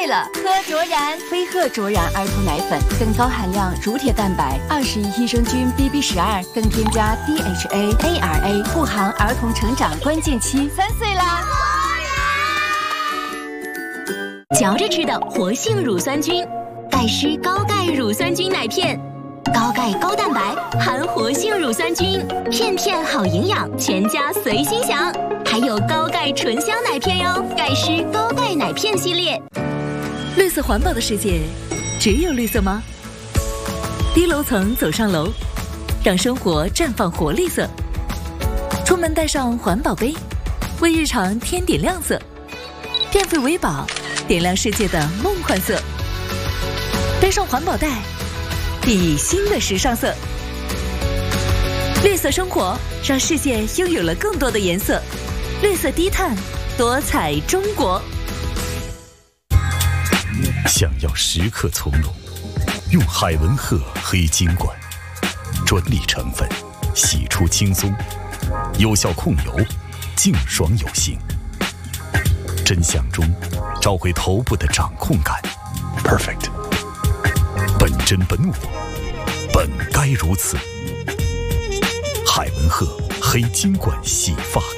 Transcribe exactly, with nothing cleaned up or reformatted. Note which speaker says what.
Speaker 1: 对了，喝卓然飞鹤卓然儿童奶粉，更高含量乳铁蛋白，二十亿益生菌 B B 十二，更添加 D H A A R A， 护航儿童成长关键期。三岁啦！
Speaker 2: 嚼着吃的活性乳酸菌，钙湿高钙乳酸菌奶片。高钙高蛋白，含活性乳酸菌，片片好营养，全家随心享。还有高钙醇香奶片哟，钙湿高钙奶片系列。
Speaker 3: 绿色环保的世界，只有绿色吗？低楼层走上楼，让生活绽放活力色。出门带上环保杯，为日常添点亮色。电费维保，点亮世界的梦幻色。背上环保袋，熠熠新的时尚色。绿色生活，让世界拥有了更多的颜色。绿色低碳，多彩中国。
Speaker 4: 想要时刻从容，用海文赫黑金管，专利成分，洗出轻松，有效控油，净爽有型。真相中找回头部的掌控感 ，perfect。本真本我，本该如此。海文赫黑金管洗发